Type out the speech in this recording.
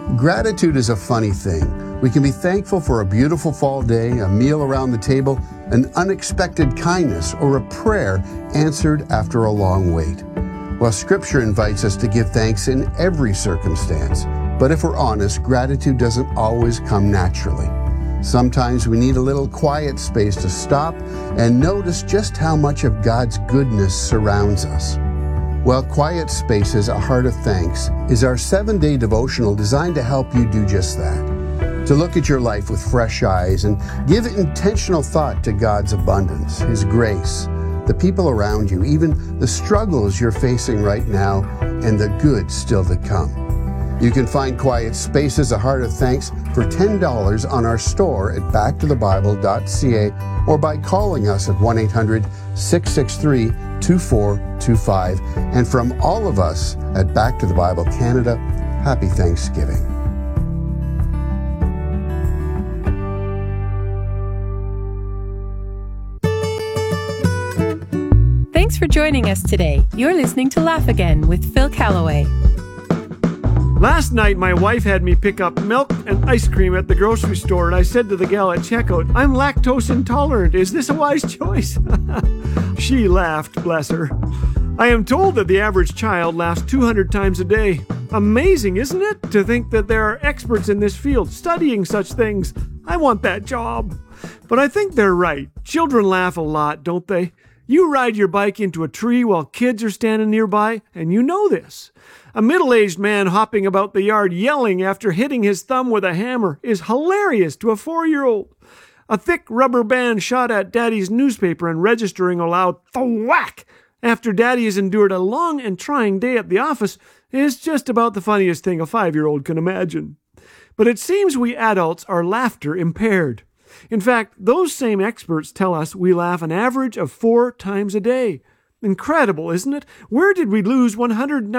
Gratitude is a funny thing. We can be thankful for a beautiful fall day, a meal around the table, an unexpected kindness, or a prayer answered after a long wait. Well, Scripture invites us to give thanks in every circumstance. But if we're honest, gratitude doesn't always come naturally. Sometimes we need a little quiet space to stop and notice just how much of God's goodness surrounds us. Well, Quiet Spaces, A Heart of Thanks, is our 7-day devotional designed to help you do just that. To look at your life with fresh eyes and give intentional thought to God's abundance, His grace, the people around you, even the struggles you're facing right now, and the good still to come. You can find Quiet Spaces, A Heart of Thanks for $10 on our store at backtothebible.ca or by calling us at 1-800-663-2425. And from all of us at Back to the Bible Canada, happy Thanksgiving. Thanks for joining us today. You're listening to Laugh Again with Phil Callaway. Last night, my wife had me pick up milk and ice cream at the grocery store, and I said to the gal at checkout, "I'm lactose intolerant. Is this a wise choice?" She laughed, bless her. I am told that the average child laughs 200 times a day. Amazing, isn't it? To think that there are experts in this field studying such things. I want that job. But I think they're right. Children laugh a lot, don't they? You ride your bike into a tree while kids are standing nearby, and you know this. A middle-aged man hopping about the yard yelling after hitting his thumb with a hammer is hilarious to a 4-year-old. A thick rubber band shot at Daddy's newspaper and registering a loud thwack after Daddy has endured a long and trying day at the office is just about the funniest thing a 5-year-old can imagine. But it seems we adults are laughter impaired. In fact, those same experts tell us we laugh an average of 4 times a day. Incredible, isn't it? Where did we lose 190